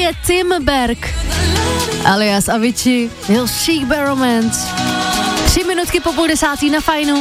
je Tim Berg, alias Avicii, jeho Chic Bear Romance. 3 minutky po 9:30 na Fajnu.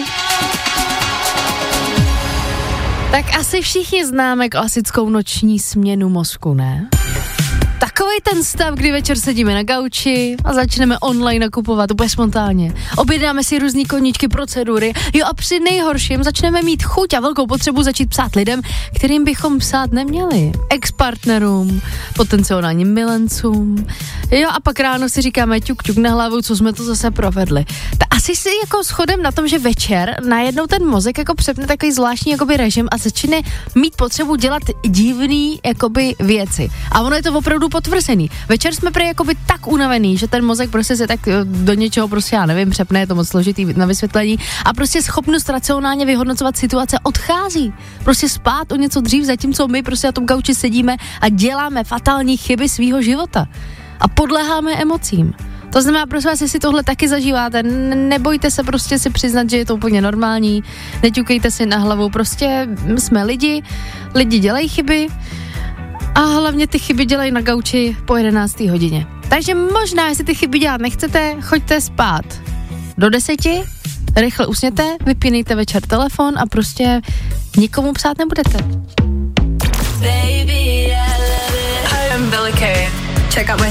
Tak asi všichni známe klasickou noční směnu mozku, ne? Takovej ten stav, kdy večer sedíme na gauči a začneme online nakupovat úplně spontánně. Objednáme si různý koníčky, procedury, jo a při nejhorším začneme mít chuť a velkou potřebu začít psát lidem, kterým bychom psát neměli. Ex-partnerům, potenciálním milencům. Jo a pak ráno si říkáme ťuk na hlavu, co jsme to zase provedli. Asi si jako shodem na tom, že večer najednou ten mozek jako přepne takový zvláštní jakoby režim a začne mít potřebu dělat divný jakoby věci. A ono je to opravdu potvrzený. Večer jsme prý jakoby tak unavený, že ten mozek prostě se tak do něčeho prostě, já nevím, přepne, je to moc složitý na vysvětlení a prostě schopnost racionálně vyhodnocovat situace odchází. Prostě spát o něco dřív, zatímco my prostě na tom gauči sedíme a děláme fatální chyby svýho života. A podléháme emocím. To znamená, prosím vás, jestli tohle taky zažíváte, nebojte se prostě si přiznat, že je to úplně normální, neťukejte si na hlavu, prostě jsme lidi dělají chyby a hlavně ty chyby dělají na gauči po 11. hodině. Takže možná, jestli ty chyby dělat nechcete, choďte spát do 10, rychle usněte, vypínejte večer telefon a prostě nikomu psát nebudete. Baby, I love it. Hi, I'm Billie Kay. Check out my